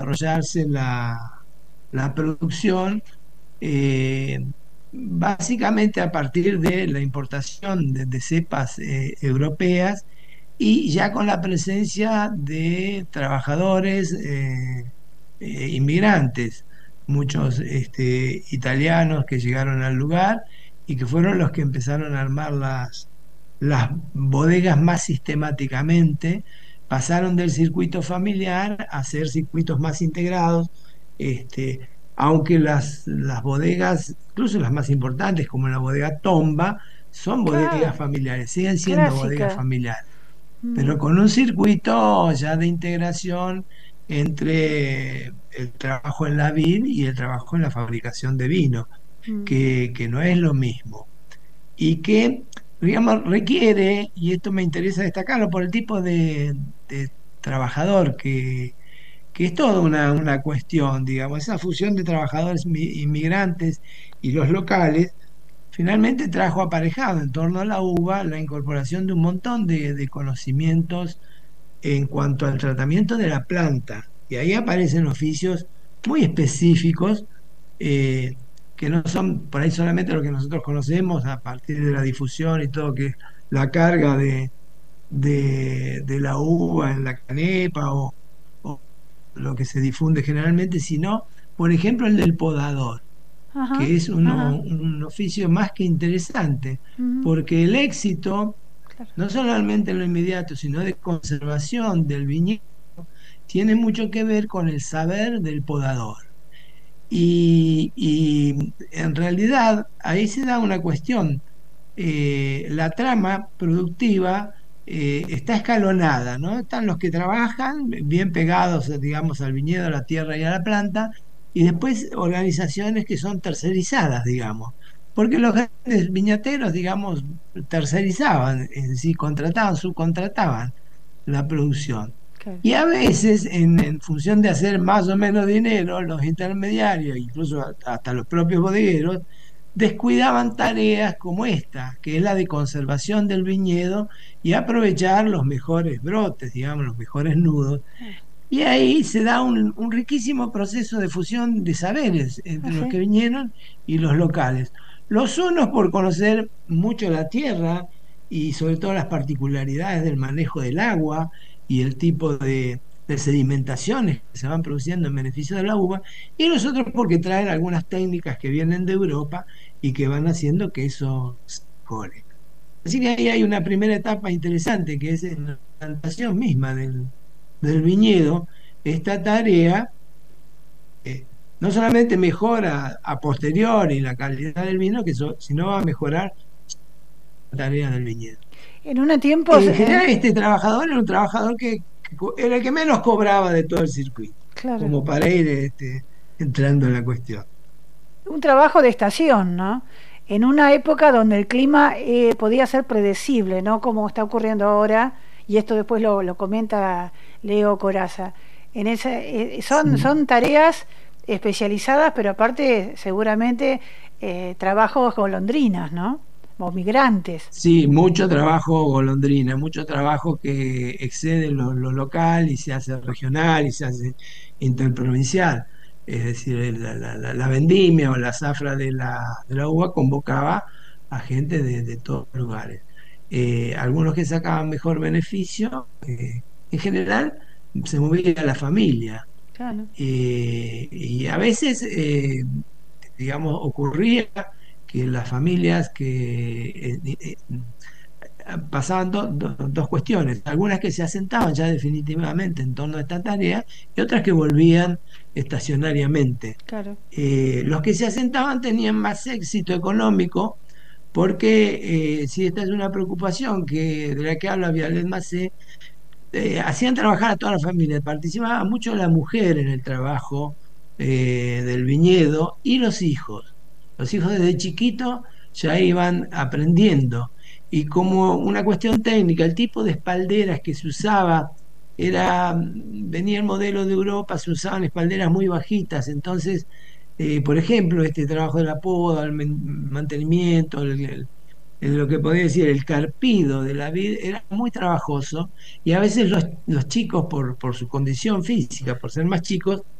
desarrollarse la producción, eh, básicamente a partir de la importación de cepas europeas y ya con la presencia de trabajadores inmigrantes, muchos italianos que llegaron al lugar y que fueron los que empezaron a armar las bodegas más sistemáticamente, pasaron del circuito familiar a ser circuitos más integrados, aunque las bodegas, incluso las más importantes como la bodega Tomba, son bodegas Claro, familiares, siguen siendo bodegas clásica. familiares, Mm, pero con un circuito ya de integración entre el trabajo en la vid y el trabajo en la fabricación de vino, mm, que no es lo mismo y que, digamos, requiere, y esto me interesa destacarlo por el tipo de trabajador que es toda una cuestión, digamos, esa fusión de trabajadores inmigrantes y los locales, finalmente trajo aparejado en torno a la uva la incorporación de un montón de conocimientos en cuanto al tratamiento de la planta. Y ahí aparecen oficios muy específicos, eh, que no son por ahí solamente lo que nosotros conocemos a partir de la difusión y todo, que es la carga de la uva en la canepa o lo que se difunde generalmente, sino, por ejemplo, el del podador, ajá, que es ajá, un oficio más que interesante, mm, porque el éxito, claro. no solamente en lo inmediato, sino de conservación del viñedo, tiene mucho que ver con el saber del podador. Y en realidad ahí se da una cuestión. La trama productiva está escalonada, ¿no? Están los que trabajan bien pegados, digamos, al viñedo, a la tierra y a la planta, y después organizaciones que son tercerizadas, digamos. Porque los grandes viñateros, digamos, tercerizaban, es decir, contrataban, subcontrataban la producción. Claro. Y a veces, en función de hacer más o menos dinero, los intermediarios, incluso hasta los propios bodegueros, descuidaban tareas como esta, que es la de conservación del viñedo y aprovechar los mejores brotes, digamos, los mejores nudos. Y ahí se da un riquísimo proceso de fusión de saberes Ah, entre los sí. que vinieron y los locales. Los unos por conocer mucho la tierra y sobre todo las particularidades del manejo del agua y el tipo de sedimentaciones que se van produciendo en beneficio de la uva, y los otros porque traen algunas técnicas que vienen de Europa y que van haciendo que eso se mejore. Así que ahí hay una primera etapa interesante que es en la plantación misma del viñedo. Esta tarea eh, no solamente mejora a posteriori la calidad del vino, sino va a mejorar la tarea del viñedo. En un tiempo, En general, este trabajador era un trabajador que era el que menos cobraba de todo el circuito, claro, como para ir entrando en la cuestión. un trabajo de estación, ¿no? En una época donde el clima podía ser predecible, ¿no? Como está ocurriendo ahora, y esto después lo comenta Leo Coraza. Sí. Son tareas especializadas, pero aparte seguramente trabajos golondrinas, ¿no? O migrantes. Sí, mucho trabajo golondrina, mucho trabajo que excede lo local y se hace regional y se hace interprovincial. Es decir, la vendimia o la zafra de la uva convocaba a gente de todos los lugares. Algunos que sacaban mejor beneficio, en general se movía la familia. Claro. Y a veces, digamos, ocurría que las familias pasaban dos cuestiones, algunas que se asentaban ya definitivamente en torno a esta tarea y otras que volvían estacionariamente. Claro. Los que se asentaban tenían más éxito económico porque si esta es una preocupación de la que habla Vialet Macé, hacían trabajar a toda la familia, participaba mucho la mujer en el trabajo del viñedo y los hijos. Los hijos desde chiquitos ya iban aprendiendo. Y como una cuestión técnica, el tipo de espalderas que se usaba venía el modelo de Europa, se usaban espalderas muy bajitas, entonces, por ejemplo, este trabajo de la poda, el mantenimiento, lo que podría decir el carpido de la vid era muy trabajoso y a veces los chicos por su condición física, por ser más chicos,